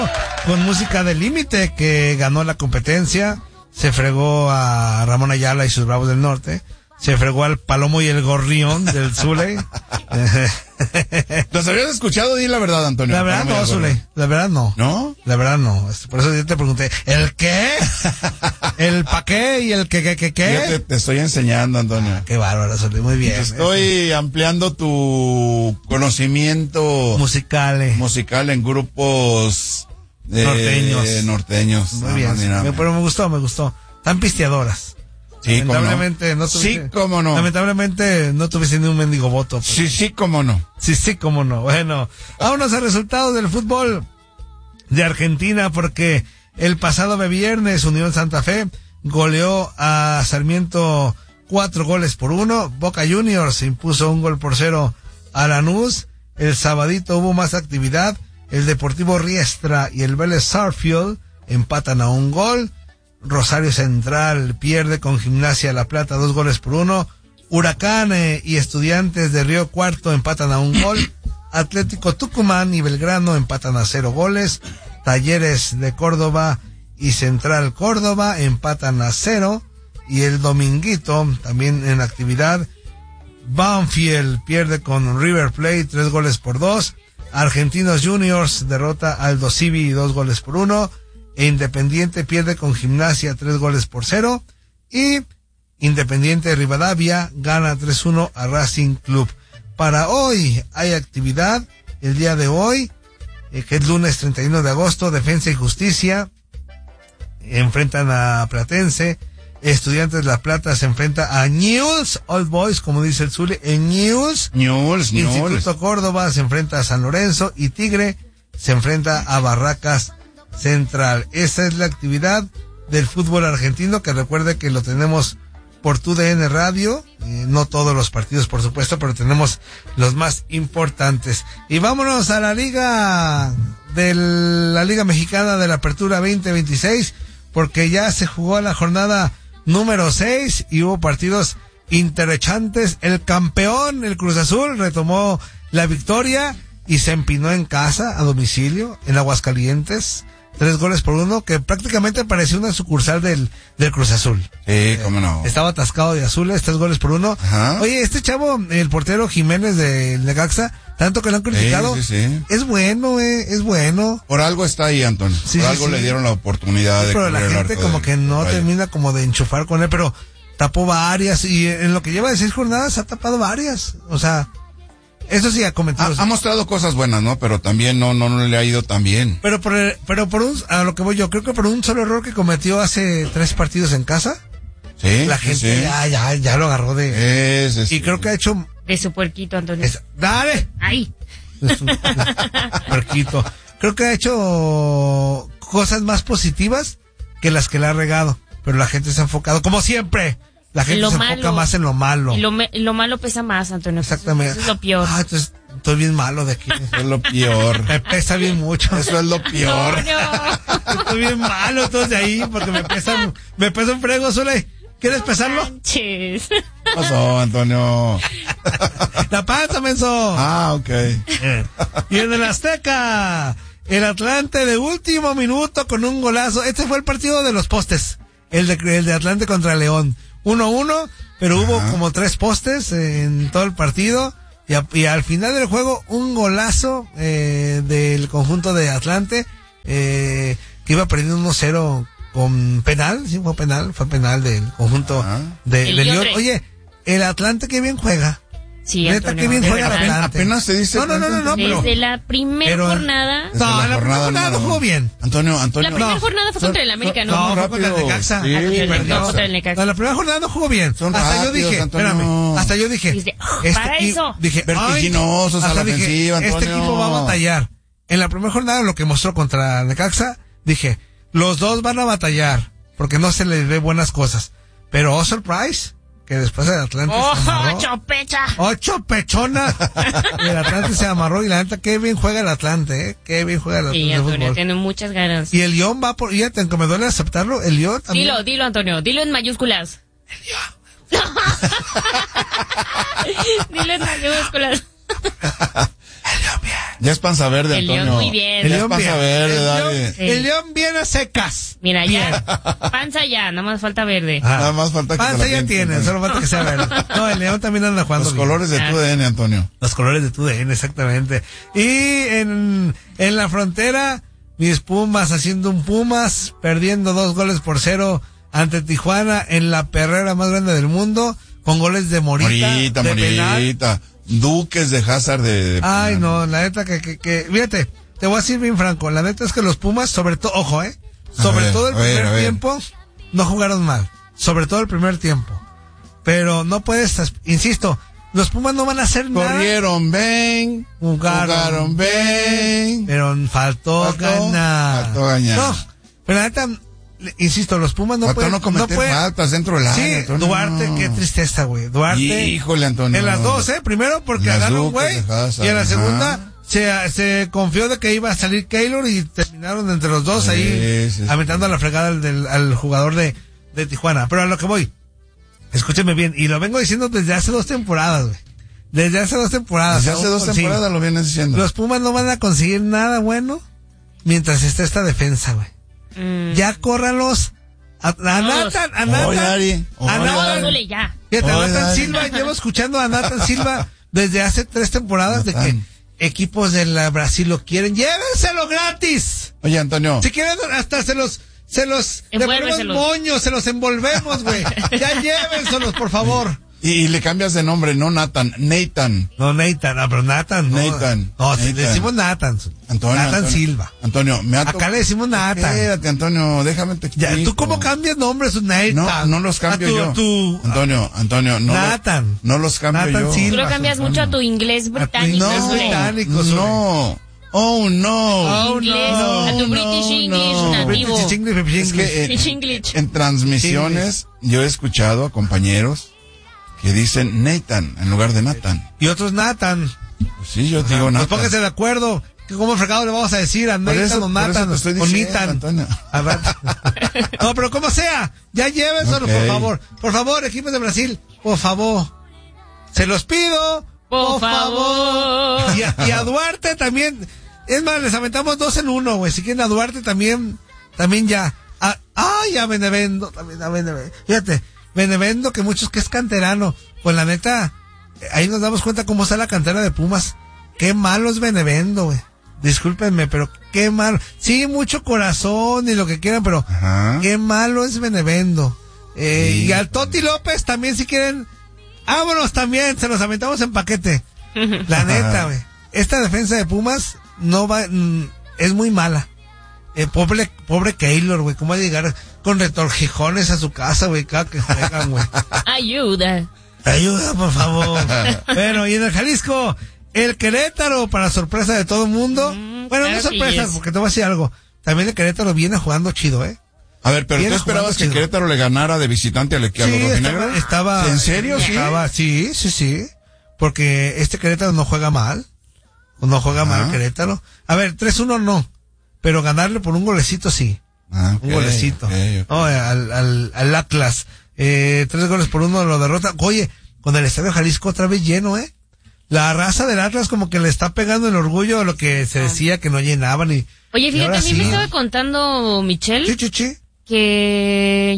con música de Límite, que ganó la competencia. Se fregó a Ramón Ayala y sus Bravos del Norte. Se fregó al Palomo y el Gorrión del Zule. ¿Los habías escuchado? Di la verdad, Antonio. La verdad no, Zule. La verdad no. ¿No? La verdad no. Por eso yo te pregunté, ¿el qué? ¿El pa' qué? ¿Y el qué? Yo te estoy enseñando, Antonio. Qué bárbaro, Zule. Muy bien. Estoy ampliando tu conocimiento musical en grupos norteños. Muy bien. Pero me gustó. Tan pisteadoras. Sí, lamentablemente no tuviste. Sí, cómo no. Lamentablemente no tuviste ni un mendigo voto. Pero... Sí, cómo no. Sí, cómo no. Bueno, vámonos al resultado del fútbol de Argentina, porque el pasado viernes Unión Santa Fe goleó a Sarmiento 4-1. Boca Juniors impuso 1-0 a Lanús. El sabadito hubo más actividad. El Deportivo Riestra y el Vélez Sarsfield empatan a 1 Rosario Central pierde con Gimnasia La Plata 2-1. Huracán y Estudiantes de Río Cuarto empatan a 1 Atlético Tucumán y Belgrano empatan a 0 Talleres de Córdoba y Central Córdoba empatan a 0. Y el dominguito, también en actividad, Banfield pierde con River Plate 3-2. Argentinos Juniors derrota al Aldo Civi 2-1. E Independiente pierde con Gimnasia 3-0. Y Independiente de Rivadavia gana 3-1 a Racing Club. Para hoy hay actividad, el día de hoy, que es lunes 31 de agosto, Defensa y Justicia enfrentan a Platense. Estudiantes de La Plata se enfrenta a Newell's Old Boys, como dice el Zule, en Newell's. Instituto Córdoba se enfrenta a San Lorenzo y Tigre se enfrenta a Barracas Central. Esa es la actividad del fútbol argentino, que recuerde que lo tenemos por TUDN Radio, no todos los partidos por supuesto, pero tenemos los más importantes. Y vámonos a la Liga Mexicana de la Apertura 2026, porque ya se jugó la jornada número 6 y hubo partidos interesantes. El campeón, el Cruz Azul, retomó la victoria y se empinó en casa, a domicilio, en Aguascalientes, 3-1, que prácticamente parecía una sucursal del Cruz Azul. Sí, cómo no. Estaba atascado de azules, 3-1. Ajá. Oye, este chavo, el portero Jiménez del Necaxa, tanto que lo han criticado, sí. Es bueno, es bueno. Por algo está ahí, Antonio. Sí, por algo le dieron la oportunidad de pero la gente como que no termina como de enchufar con él, pero tapó varias, y en lo que lleva de 6 jornadas ha tapado varias. O sea, eso sí ha cometido. Ha mostrado cosas buenas, ¿no? Pero también no le ha ido tan bien. Pero por a lo que voy yo, creo que por un solo error que cometió hace 3 partidos en casa. Sí. La gente sí. Ya lo agarró de. Y creo que ha hecho. De su puerquito, Antonio. ¡Dale! ¡Ay! Puerquito. Creo que ha hecho cosas más positivas que las que le ha regado. Pero la gente se ha enfocado, como siempre. La gente se enfoca más en lo malo. Y lo malo pesa más, Antonio. Exactamente. Eso es lo peor. Entonces estoy bien malo de aquí. Eso es lo peor. Me pesa bien mucho. Eso es lo peor. No. Estoy bien malo entonces de ahí, porque me pesa un frego, Zule. ¿Quieres pesarlo? Manches. ¿Qué pasó, Antonio? La panza, menso. Ok. Y en el Azteca, el Atlante de último minuto con un golazo. Este fue el partido de los postes. El de Atlante contra León. 1-1, pero hubo como 3 postes en todo el partido. Y al final del juego, un golazo del conjunto de Atlante, que iba perdiendo 1-0 con penal. Sí, fue penal del conjunto de León. Oye, el Atlante que bien juega. Sí, neta, Antonio, que bien juega el Atlante. Apenas se dice. No, pero desde la primera jornada. No, en la primera jornada no jugó bien. Antonio. La primera jornada fue contra el América, ¿no? No, fue contra el Necaxa. Sí, contra el Necaxa. No, la primera jornada no jugó bien. Hasta yo dije, para eso. Dije, vertiginosos a la ofensiva, Antonio. Este equipo va a batallar. En la primera jornada, lo que mostró contra Necaxa, dije, los dos van a batallar, porque no se les ve buenas cosas. Pero, oh, surprise, que después el Atlante se amarró. ¡Ocho pechonas! El Atlante se amarró, y la neta, qué bien juega el Atlante, qué bien juega el Atlante. Sí, Antonio, tiene muchas ganas. Y el Lyon va por, fíjate, aunque me duele aceptarlo, el Lyon también. Dilo, Antonio, dilo en mayúsculas. El Lyon. Dilo en mayúsculas. El Lyon bien. Ya es panza verde, El Antonio. León muy bien. Ya es panza verde, dale. El León viene a secas. Mira, ya. Panza ya, nada más falta verde. Nada más falta que Panza te la ya pinten, tiene, Antonio. solo falta que sea verde. No, el León también anda jugando Los bien. colores de tu DN, Antonio. Los colores de tu DN, exactamente. Y en la frontera, mis Pumas haciendo un Pumas, perdiendo 2-0 ante Tijuana en la perrera más grande del mundo, con goles de Morita, de penal. Duques de Hazard de Ay, penal. no, la neta que, fíjate, te voy a decir bien franco, la neta es que los Pumas, sobre todo, ojo, sobre todo el primer tiempo, no jugaron mal, sobre todo el primer tiempo, pero no puedes, insisto, los Pumas no van a hacer nada. Corrieron, ven, jugaron, ven, pero faltó ganar. No, pero la neta, insisto, los Pumas no pueden. No cometer faltas dentro del área. Sí, Antonio, Duarte, no. qué tristeza, güey. Duarte. Híjole, Antonio. En las dos, primero porque agarró, güey. Y en la segunda se confió de que iba a salir Keylor y terminaron entre los dos ahí aventando a la fregada al jugador de Tijuana. Pero a lo que voy, escúcheme bien, y lo vengo diciendo desde hace 2 temporadas, güey. Desde hace 2 temporadas. Desde hace 2 temporadas lo vienes diciendo. Los Pumas no van a conseguir nada bueno mientras esté esta defensa, güey. Ya córralos a Nathan, ya. Fíjate, a Nathan Silva, llevo escuchando a Nathan Silva desde hace 3 temporadas de que equipos de Brasil lo quieren, llévenselo gratis. Oye, Antonio. Si quieren hasta se los le ponemos moños, se los envolvemos, güey. Ya llévenselos, por favor. Y le cambias de nombre, no Nathan. No, pero Nathan. No, le decimos Nathan. Antonio. Silva. Antonio, acá le decimos Nathan. Espérate, Antonio, déjame te explico. Ya, ¿tú cómo cambias nombres, Nathan? No los cambio yo. Antonio, no. Nathan. No los cambio Nathan yo. Silva, tú lo cambias mucho a tu inglés británico. No. Oh, no. Inglés, a tu British English nativo. Es que en transmisiones yo he escuchado a compañeros que dicen Nathan en lugar de Nathan. Y otros Nathan. Pues sí, yo digo Nathan. Pues pónganse de acuerdo. ¿Cómo fregado le vamos a decir a Nathan o Nathan o Nathan? No, pero como sea, ya llévenselo, por favor. Por favor, equipos de Brasil, por favor. Se los pido. Por favor. Y a Duarte también. Es más, les aventamos 2 en 1, güey. Si quieren a Duarte también ya. A Benevendo, también a Benevendo. Fíjate. Benevendo, que muchos que es canterano, pues la neta, ahí nos damos cuenta cómo está la cantera de Pumas. Qué malo es Benevendo, güey. Discúlpenme, pero qué malo. Sí, mucho corazón y lo que quieran, pero qué malo es Benevendo. Y al Toti López también, si quieren, vámonos también, se los aventamos en paquete. La neta, güey. Esta defensa de Pumas es muy mala. Pobre Keylor, güey, ¿cómo va a llegar con retorjijones a su casa, güey, cada que juegan, güey? Ayuda, por favor. Bueno, y en el Jalisco, el Querétaro, para sorpresa de todo el mundo. Bueno, claro, no sorpresa, porque te voy a decir algo. También el Querétaro viene jugando chido, A ver, pero ¿tú esperabas que Querétaro le ganara de visitante a los rojinegros? Estaba. ¿En serio? Sí. Porque este Querétaro no juega mal. No juega mal el Querétaro. A ver, 3-1 no. Pero ganarle por un golecito sí. Un golecito. Okay. No, al Atlas. 3-1 lo derrota. Oye, con el Estadio Jalisco otra vez lleno, La raza del Atlas como que le está pegando el orgullo a lo que se decía que no llenaban y. Oye, fíjate, a mí me estaba contando Michelle. Sí. Que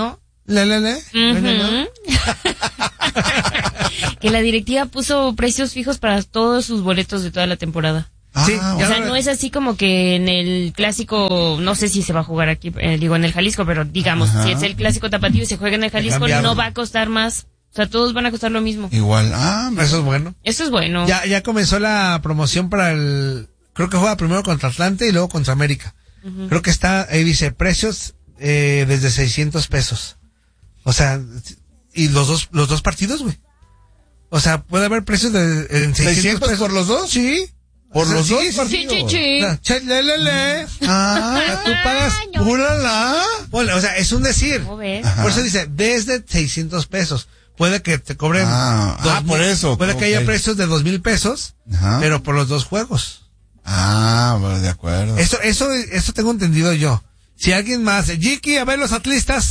que la directiva puso precios fijos para todos sus boletos de toda la temporada. Sí, o sea, no es así como que en el clásico, no sé si se va a jugar aquí, en el Jalisco, pero digamos, si es el clásico tapatío y se juega en el Jalisco, no va a costar más. O sea, todos van a costar lo mismo. Igual, eso es bueno. Eso es bueno. Ya comenzó la promoción para creo que juega primero contra Atlante y luego contra América. Creo que ahí dice precios desde 600 pesos. O sea, y los dos partidos, güey. O sea, puede haber precios en 600 pesos por los dos. Sí. Por los dos partidos. Sí. Tú pagas. O sea, es un decir. Por eso dice, desde 600 pesos. Puede que te cobren. Por eso. Puede que haya precios de 2,000 pesos. Pero por los 2 juegos. Bueno, de acuerdo. Eso tengo entendido yo. Si alguien más, Jiki, a ver los atlistas.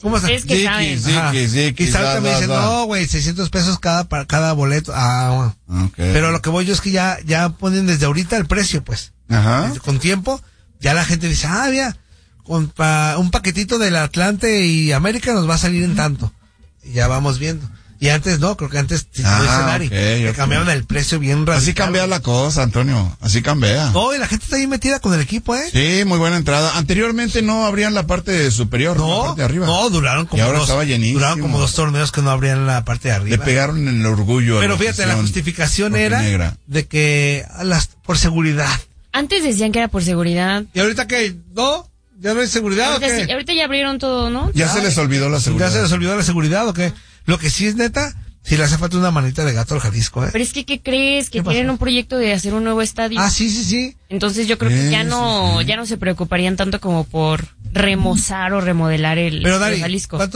¿Cómo está? Es que saben. Y Salta me dice, no, güey, 600 pesos cada boleto. Ah, bueno. Okay. Pero lo que voy yo es que ya ponen desde ahorita el precio, pues. Ajá. Con tiempo, ya la gente dice, mira, un paquetito del Atlante y América nos va a salir en tanto. Y ya vamos viendo. Y antes no, creo que antes que cambiaban el precio bien radical. Así cambia la cosa, Antonio, así cambia. No, y la gente está ahí metida con el equipo, Sí, muy buena entrada. Anteriormente no abrían la parte superior, la parte de arriba. No, duraron como y ahora estaba llenísimo. Duraron como 2 torneos que no abrían la parte de arriba. Le pegaron en el orgullo. Pero fíjate, la justificación era de que por seguridad. Antes decían que era por seguridad. ¿Y ahorita qué? ¿No? ¿Ya no hay seguridad o qué? Ahorita ya abrieron todo, ¿no? ¿Ya se les olvidó la seguridad? ¿Ya se les olvidó la seguridad o qué? Lo que sí es neta, si le hace falta una manita de gato al Jalisco, Pero es que, ¿qué crees? Que tienen un proyecto de hacer un nuevo estadio. Ah, sí. Entonces yo creo que ya no se preocuparían tanto como por remozar o remodelar el Jalisco. ¿Cuánto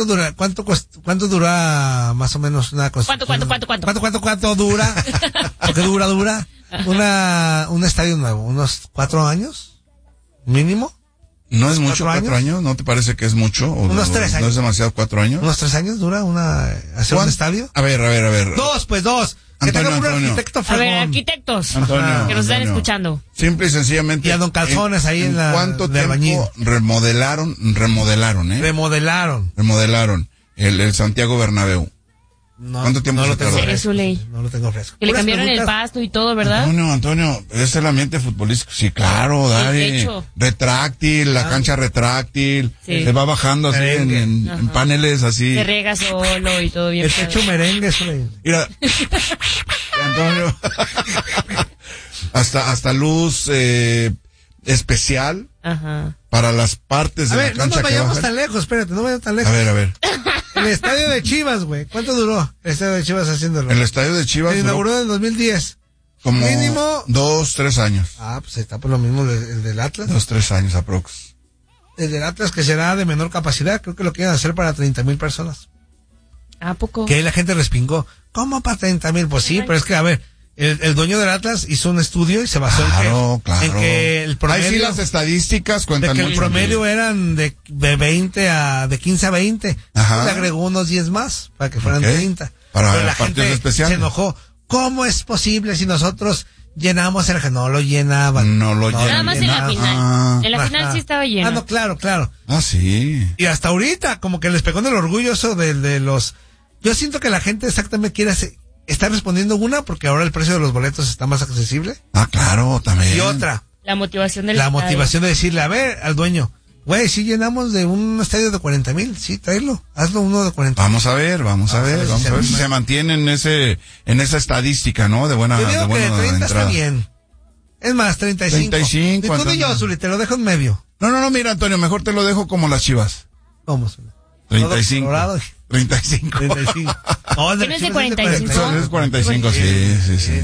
dura más o menos una cosa? ¿Cuánto dura? Porque dura un estadio nuevo, ¿unos 4 años? ¿Mínimo? ¿No es mucho 4 años? ¿No te parece que es mucho? Unos 3 años. ¿No es demasiado 4 años? ¿Unos 3 años dura hacer un estadio? A ver. 2. Que tenga un arquitecto fregón. A ver, arquitectos Antonio, que nos están escuchando. Simple y sencillamente. Y a Don Calzones ahí en la... ¿Cuánto tiempo remodelaron, Remodelaron el Santiago Bernabéu. No, ¿cuánto tiempo no se tardó? No lo tengo fresco. Que le cambiaron el pasto y todo, ¿verdad? Antonio, es el ambiente futbolístico. Sí, claro, Dari. Retráctil, la cancha retráctil. Sí. Se va bajando así en paneles así. Se riega solo y todo bien. El techo merengue. Mira, Antonio, hasta luz especial. Ajá. Para las partes de la cancha. No nos vayamos tan lejos, espérate, no vayamos tan lejos. A ver. El estadio de Chivas, güey. ¿Cuánto duró el estadio de Chivas haciéndolo? El estadio de Chivas se inauguró en el 2010. Como mínimo 2-3 años. Pues está por lo mismo el del Atlas. 2-3 años aprox. El del Atlas, que será de menor capacidad, creo que lo quieren hacer para 30,000 personas. ¿A poco? Que ahí la gente respingó. ¿Cómo para 30,000? Pues sí, pero es que, a ver, el dueño del Atlas hizo un estudio y se basó en que el promedio... Ahí sí las estadísticas cuentan de que mucho. El promedio eran de 15 a 20. Ajá. Le agregó unos 10 más para que fueran 30. Para la gente especiales. Se enojó. ¿Cómo es posible si nosotros llenamos el... No lo llenaban. Nada más en la final. En la final sí estaba lleno. No, claro. Sí. Y hasta ahorita, como que les pegó en el orgullo eso de los... Yo siento que la gente exactamente quiere está respondiendo porque ahora el precio de los boletos está más accesible. Claro, también. Y otra. La motivación del motivación de decirle, a ver, al dueño, güey, si llenamos de un estadio de 40,000, sí, tráelo, hazlo uno de 40,000. Vamos a ver si se mantiene en esa estadística, ¿no? De buena entrada. Yo digo que 30 está bien. Es más, 35. 35. Y tú y yo, Zuli, te lo dejo en medio. No, mira, Antonio, mejor te lo dejo como las Chivas. ¿Cómo, Zuli? 35. 35. No, ¿tienes de 45? Es 45, sí.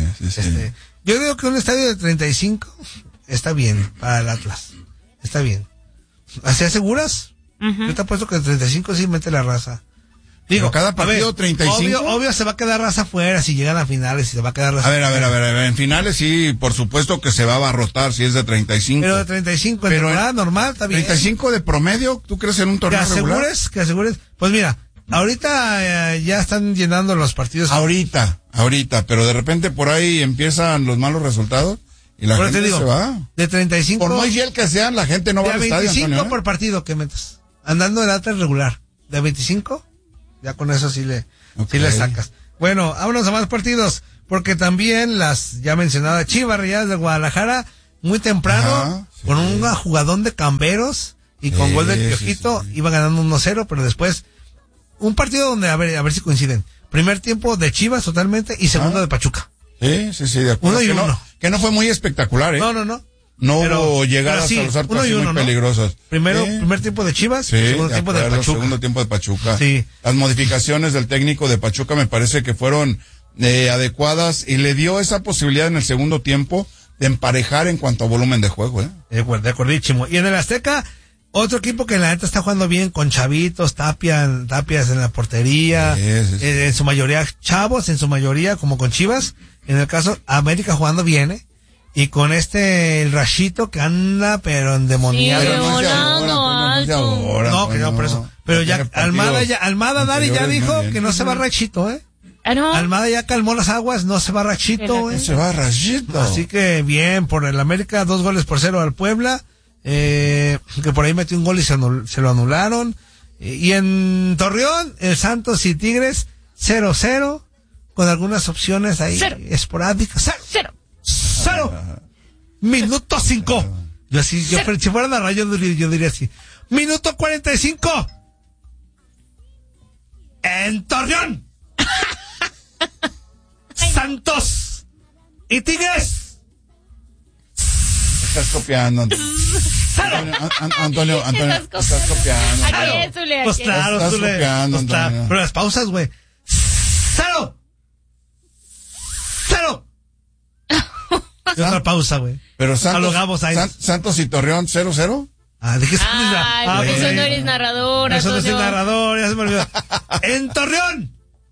Yo digo que un estadio de 35 está bien para el Atlas. Está bien. ¿Así aseguras? Yo te apuesto que el 35 sí mete la raza. Digo, cada partido 35. Obvio se va a quedar raza afuera si llegan a finales y se va a quedar raza. A ver, en finales sí, por supuesto que se va a abarrotar si es de 35. Pero de 35 en temporada normal está bien. 35 de promedio, ¿tú crees en un torneo regular? Que asegures. Pues mira, ahorita ya están llenando los partidos. Ahorita, pero de repente por ahí empiezan los malos resultados y la gente se va. De 35. Por muy fiel que sean, la gente no va al estadio. De 25 por partido que metas. Andando el Atlas regular. De 25, ya con eso sí le sacas. Bueno, vámonos a más partidos, porque también las ya mencionadas Chivas Rayadas de Guadalajara, muy temprano, con un jugadón de Camberos y con gol del Piojito, iba ganando 1-0, pero después un partido donde, a ver si coinciden. Primer tiempo de Chivas totalmente y segundo de Pachuca. Sí, de acuerdo. 1-1. Que no fue muy espectacular, No hubo llegadas a los arcos muy peligrosas. Primer tiempo de Chivas, segundo tiempo de Pachuca. Segundo tiempo de Pachuca. Sí. Las modificaciones del técnico de Pachuca me parece que fueron adecuadas y le dio esa posibilidad en el segundo tiempo de emparejar en cuanto a volumen de juego. De acordísimo. Y en el Azteca, otro equipo que en la neta está jugando bien con chavitos, Tapias en la portería, en su mayoría chavos, en su mayoría como con Chivas. En el caso, América jugando bien, Y con el Rashito que anda pero endemoniado. Sí, volando alto. Ahora, No, que no, por eso. Pero ya, Almada Dari ya dijo que no se va Rachito, Ah, no. Almada ya calmó las aguas, no se va Rachito, No se va Rachito. Así que bien, por el América, 2-0 al Puebla, que por ahí metió un gol y se lo anularon. Y en Torreón, el Santos y Tigres, 0-0, con algunas opciones ahí esporádicas. 0. Minuto 5. Si fuera la radio, yo diría así. Minuto 45. En Torreón. Santos y Tigres. Estás copiando. Antonio, estás copiando. Pues claro, estás copiando, Antonio. Pero las pausas, güey. 0. Y otra pausa, güey. Pero Santos y Torreón 0-0. ¿De qué eso no eres narrador, Eso no Antonio. es narrador, ya se me olvidó. En Torreón.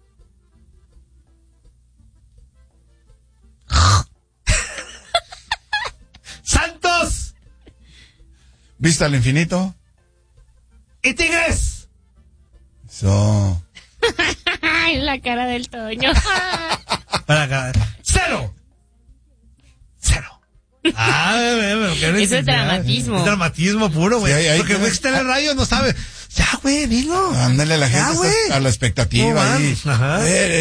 Santos Vista al infinito. y Tigres. Eso. Ay, la cara del Toño. 0. Eso es dramatismo. Es dramatismo puro, güey. Sí, Porque el güey que está en el rayo no sabe. Ya, güey, dilo. Ándale, la gente está a la expectativa No, ahí. Ajá.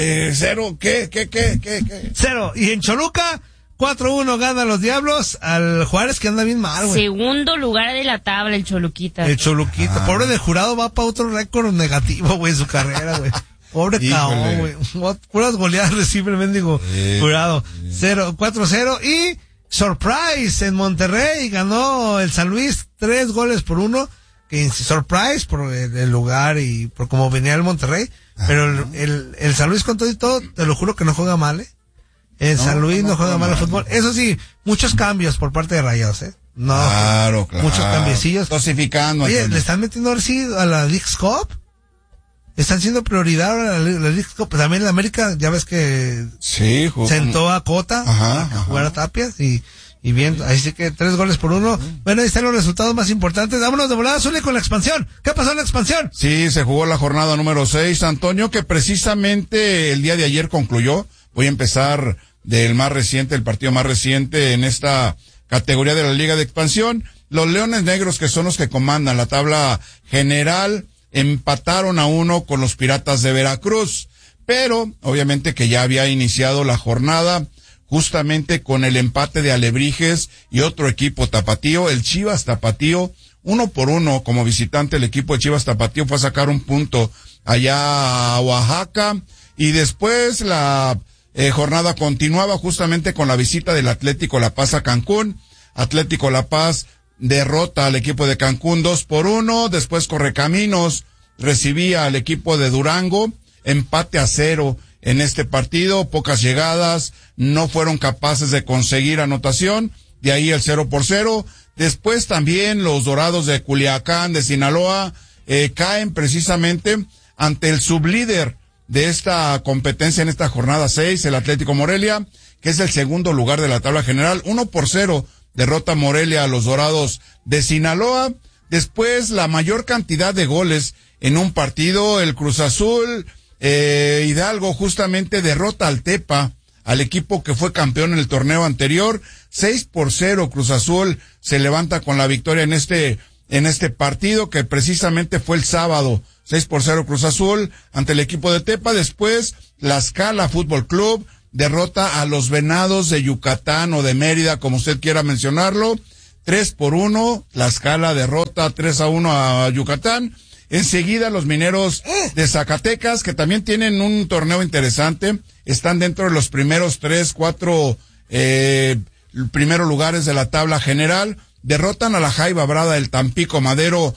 0, ¿qué? 0. Y en Choluca, 4-1 gana los Diablos al Juárez, que anda bien mal, güey. Segundo lugar de la tabla, el Choluquita. El Choluquita. Pobre del Jurado, va para otro récord negativo, güey, en su carrera, güey. Pobre cabrón, güey. Puras goleadas recibe el mendigo Jurado. 4-0. Y surprise en Monterrey, ganó el San Luis 3-1. Que surprise por el lugar y por cómo venía el Monterrey. Pero el San Luis con todo y todo, te lo juro que no juega mal, El San Luis no juega mal al fútbol. Eso sí, muchos cambios por parte de Rayados, No. Claro. Muchos cambiecillos. Dosificando. Oye, le están metiendo ahora sí a la Leagues Cup. Están siendo prioridad ahora la Leagues Cup. También en América, ya ves que sí, sentó a Cota a jugar a Tapias y bien, así que 3-1. Bueno, ahí están los resultados más importantes. Vámonos de volada, Zuli, con la expansión. ¿Qué pasó en la expansión? Sí, se jugó la jornada número 6, Antonio, que precisamente el día de ayer concluyó. Voy a empezar del más reciente, el partido más reciente en esta categoría de la Liga de Expansión. Los Leones Negros, que son los que comandan la tabla general, empataron a 1 con los Piratas de Veracruz, pero obviamente que ya había iniciado la jornada justamente con el empate de Alebrijes y otro equipo tapatío, el Chivas Tapatío, 1-1 como visitante. El equipo de Chivas Tapatío fue a sacar un punto allá a Oaxaca, y después la jornada continuaba justamente con la visita del Atlético La Paz a Cancún. Atlético La Paz derrota al equipo de Cancún 2-1, después Correcaminos recibía al equipo de Durango, empate a 0 en este partido, pocas llegadas, no fueron capaces de conseguir anotación, de ahí el 0-0. Después también los Dorados de Culiacán, de Sinaloa, caen precisamente ante el sublíder de esta competencia en esta jornada 6, el Atlético Morelia, que es el segundo lugar de la tabla general. 1-0 derrota Morelia a los Dorados de Sinaloa. Después, la mayor cantidad de goles en un partido, el Cruz Azul Hidalgo justamente derrota al Tepa, al equipo que fue campeón en el torneo anterior. 6-0 Cruz Azul se levanta con la victoria en este partido, que precisamente fue el sábado. 6-0 Cruz Azul ante el equipo de Tepa. Después, la Scala Fútbol Club derrota a los Venados de Yucatán o de Mérida, como usted quiera mencionarlo. 3-1, la Scala derrota 3-1 a Yucatán. Enseguida los Mineros de Zacatecas, que también tienen un torneo interesante, están dentro de los primeros 3-4 primeros lugares de la tabla general. Derrotan a la Jaiba Brada del Tampico Madero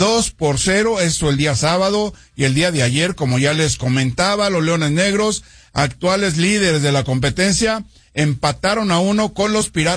2-0, esto el día sábado. Y el día de ayer, como ya les comentaba, los Leones Negros, actuales líderes de la competencia, empataron a 1 con los Piratas